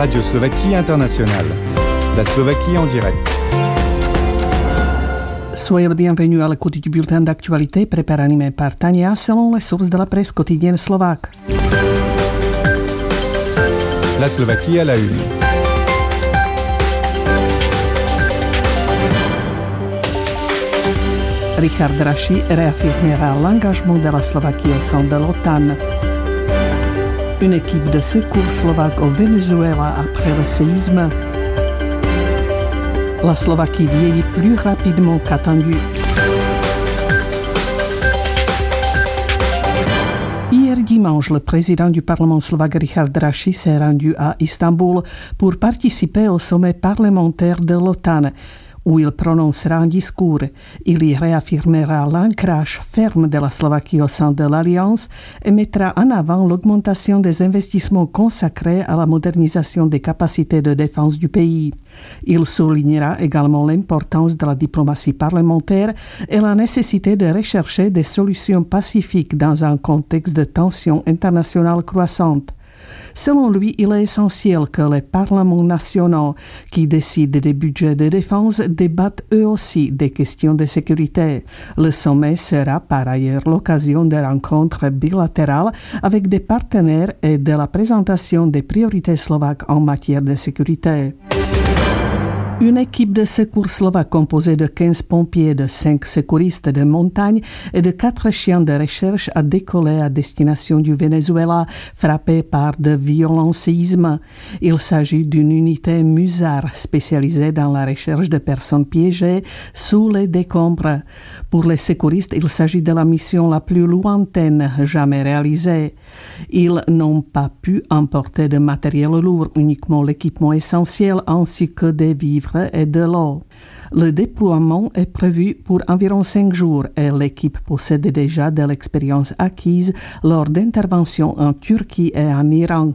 Radio Slovaquie Internationale. La Slovaquie en direct. Soyez le bienvenu à l'écoute du bulletin d'actualité préparé animé par Tania selon les sources de la presse quotidienne slovaque. La Slovaquie à la une. Richard Draši réaffirmera l'engagement de la Slovaquie au sein de l'OTAN. Une équipe de secours slovaque au Venezuela après le séisme. La Slovaquie vieillit plus rapidement qu'attendu. Hier dimanche, le président du Parlement slovaque Richard Draši s'est rendu à Istanbul pour participer au sommet parlementaire de l'OTAN, où il prononcera un discours. Il y réaffirmera l'ancrage ferme de la Slovaquie au sein de l'Alliance et mettra en avant l'augmentation des investissements consacrés à la modernisation des capacités de défense du pays. Il soulignera également l'importance de la diplomatie parlementaire et la nécessité de rechercher des solutions pacifiques dans un contexte de tensions internationales croissantes. Selon lui, il est essentiel que les parlements nationaux qui décident des budgets de défense débattent eux aussi des questions de sécurité. Le sommet sera par ailleurs l'occasion de rencontres bilatérales avec des partenaires et de la présentation des priorités slovaques en matière de sécurité. Une équipe de secours slovaque composée de 15 pompiers, de 5 secouristes de montagne et de 4 chiens de recherche a décollé à destination du Venezuela, frappé par de violents séismes. Il s'agit d'une unité MUSAR spécialisée dans la recherche de personnes piégées sous les décombres. Pour les secouristes, il s'agit de la mission la plus lointaine jamais réalisée. Ils n'ont pas pu emporter de matériel lourd, uniquement l'équipement essentiel ainsi que des vivres et de l'eau. Le déploiement est prévu pour environ 5 jours et l'équipe possède déjà de l'expérience acquise lors d'interventions en Turquie et en Iran.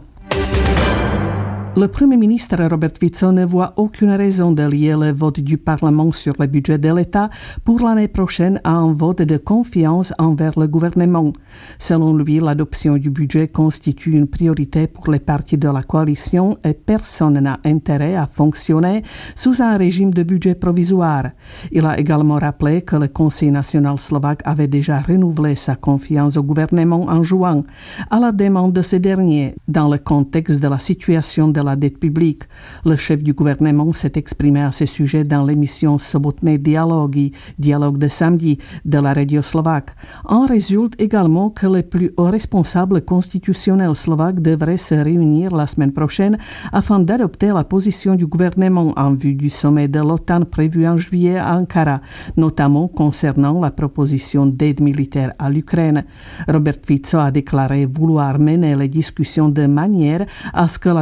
Le Premier ministre Robert Fico ne voit aucune raison de lier le vote du Parlement sur le budget de l'État pour l'année prochaine à un vote de confiance envers le gouvernement. Selon lui, l'adoption du budget constitue une priorité pour les partis de la coalition et personne n'a intérêt à fonctionner sous un régime de budget provisoire. Il a également rappelé que le Conseil national slovaque avait déjà renouvelé sa confiance au gouvernement en juin, à la demande de ce dernier, dans le contexte de la situation de la dette publique. Le chef du gouvernement s'est exprimé à ce sujet dans l'émission Sobotné dialogy, dialogue de samedi, de la radio slovaque. En résulte également que les plus hauts responsables constitutionnels slovaques devraient se réunir la semaine prochaine afin d'adopter la position du gouvernement en vue du sommet de l'OTAN prévu en juillet à Ankara, notamment concernant la proposition d'aide militaire à l'Ukraine. Robert Fico a déclaré vouloir mener les discussions de manière à ce que la